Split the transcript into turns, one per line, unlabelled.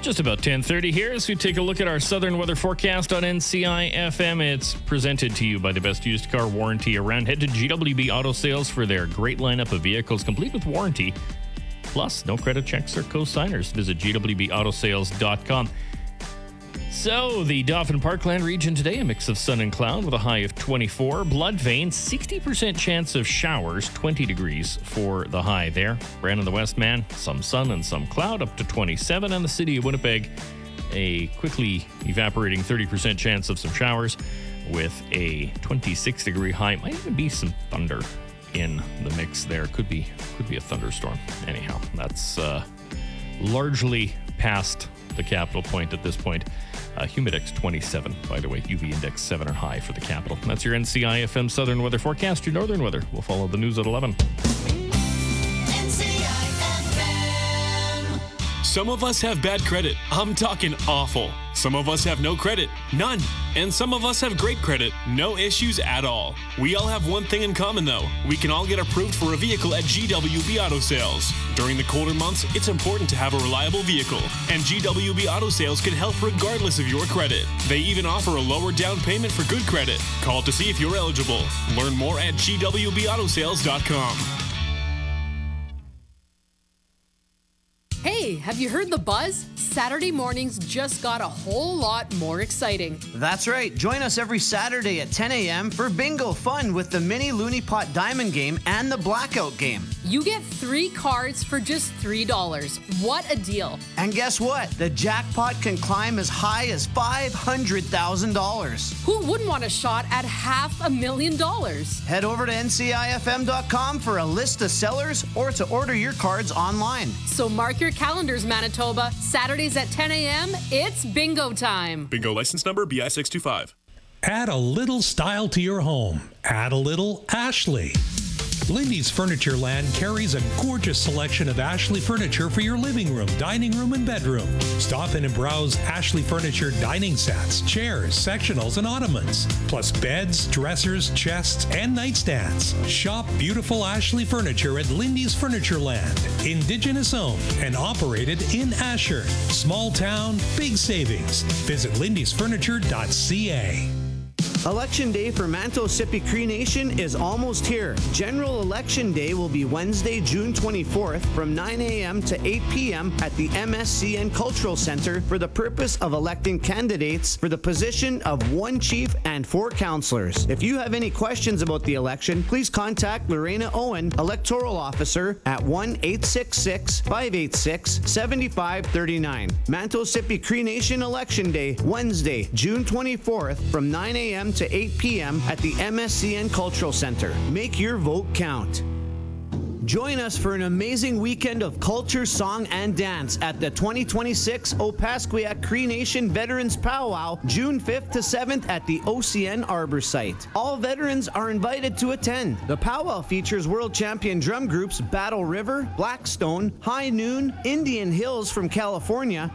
Just about 10:30 here as we take a look at our southern weather forecast on NCI FM. It's presented to you by the best used car warranty around. Head to GWB Auto Sales for their great lineup of vehicles complete with warranty. Plus, no credit checks or co-signers. Visit gwbautosales.com. So, the Dauphin Parkland region today, a mix of sun and cloud with a high of 24. Bloodvein, 60% chance of showers, 20 degrees for the high there. Brandon the Westman, some sun and some cloud, up to 27. And the city of Winnipeg, a quickly evaporating 30% chance of some showers with a 26-degree high. Might even be some thunder in the mix there. Could be a thunderstorm. Anyhow, that's largely past the capital point at this point. Humidex 27, by the way. UV index 7 or high for the capital. And that's your NCI FM Southern Weather Forecast. Your Northern Weather. We'll follow the news at 11.
Some of us have bad credit. I'm talking awful. Some of us have no credit. None. And some of us have great credit. No issues at all. We all have one thing in common, though. We can all get approved for a vehicle at GWB Auto Sales. During the colder months, it's important to have a reliable vehicle. And GWB Auto Sales can help regardless of your credit. They even offer a lower down payment for good credit. Call to see if you're eligible. Learn more at gwbautosales.com.
Hey, have you heard the buzz? Saturday mornings just got a whole lot more exciting.
That's right. Join us every Saturday at 10 a.m. for bingo fun with the mini Looney Pot Diamond game and the Blackout game.
You get 3 cards for just $3. What a deal.
And guess what? The jackpot can climb as high as $500,000.
Who wouldn't want a shot at $500,000?
Head over to ncifm.com for a list of sellers or to order your cards online.
So mark your calendars, Manitoba. Saturdays at 10 a.m., it's bingo time.
Bingo license number BI625.
Add a little style to your home. Add a little Ashley. Lindy's Furniture Land carries a gorgeous selection of Ashley furniture for your living room, dining room, and bedroom. Stop in and browse Ashley Furniture dining sets, chairs, sectionals, and ottomans, plus beds, dressers, chests, and nightstands. Shop beautiful Ashley furniture at Lindy's Furniture Land. Indigenous owned and operated in Asher. Small town, big savings. Visit lindysfurniture.ca.
Election Day for Manto-Sipi Cree Nation is almost here. General Election Day will be Wednesday, June 24th from 9 a.m. to 8 p.m. at the MSCN Cultural Center for the purpose of electing candidates for the position of 1 chief and 4 councillors. If you have any questions about the election, please contact Lorena Owen, Electoral Officer, at 1-866-586-7539. Manto-Sipi Cree Nation Election Day, Wednesday, June 24th from 9 a.m. to 8 p.m. at the MSCN Cultural Center. Make your vote count. Join us for an amazing weekend of culture, song, and dance at the 2026 Opaskwayak Cree Nation Veterans Powwow, June 5th to 7th at the OCN Arbor site. All veterans are invited to attend. The powwow features world champion drum groups Battle River, Blackstone, High Noon, Indian Hills from California,